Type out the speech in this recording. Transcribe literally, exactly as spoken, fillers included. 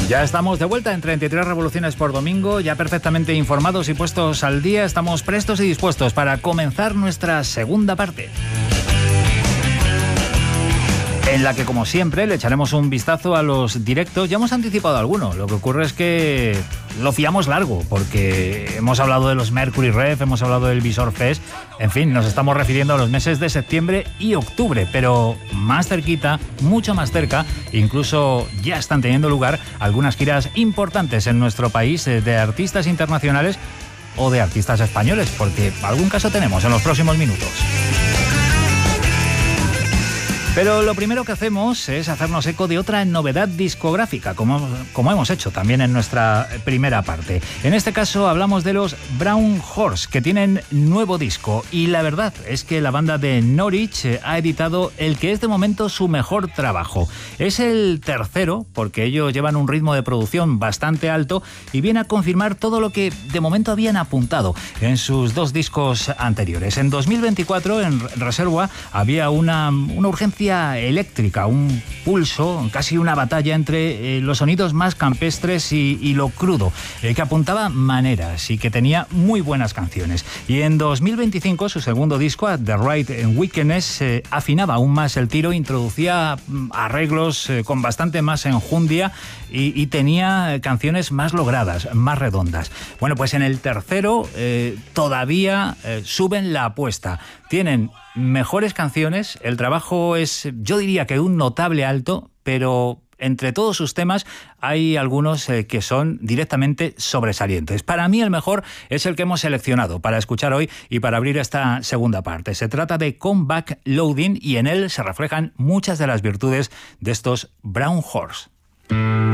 Ya estamos de vuelta en treinta y tres revoluciones por domingo, ya perfectamente informados y puestos al día. Estamos prestos y dispuestos para comenzar nuestra segunda parte, en la que, como siempre, le echaremos un vistazo a los directos. Ya hemos anticipado alguno. Lo que ocurre es que lo fiamos largo, porque hemos hablado de los Mercury Rev, hemos hablado del Visor Fest. En fin, nos estamos refiriendo a los meses de septiembre y octubre, pero más cerquita, mucho más cerca, incluso ya están teniendo lugar algunas giras importantes en nuestro país de artistas internacionales o de artistas españoles, porque algún caso tenemos en los próximos minutos. Pero lo primero que hacemos es hacernos eco de otra novedad discográfica, como, como hemos hecho también en nuestra primera parte. En este caso hablamos de los Brown Horse, que tienen nuevo disco. Y la verdad es que la banda de Norwich ha editado el que es de momento su mejor trabajo. Es el tercero, porque ellos llevan un ritmo de producción bastante alto y viene a confirmar todo lo que de momento habían apuntado en sus dos discos anteriores. En dos mil veinticuatro, en Reservoir, había una, una urgencia eléctrica, un pulso, casi una batalla entre eh, los sonidos más campestres y, y lo crudo, eh, que apuntaba maneras y que tenía muy buenas canciones. Y en dos mil veinticinco, su segundo disco, The Right Wickedness, eh, afinaba aún más el tiro, introducía mm, arreglos eh, con bastante más enjundia y, y tenía canciones más logradas, más redondas. Bueno, pues en el tercero eh, todavía eh, suben la apuesta. Tienen mejores canciones, el trabajo es, yo diría que un notable alto, pero entre todos sus temas hay algunos eh, que son directamente sobresalientes. Para mí el mejor es el que hemos seleccionado para escuchar hoy y para abrir esta segunda parte. Se trata de Come Back Loading y en él se reflejan muchas de las virtudes de estos Brown Horse.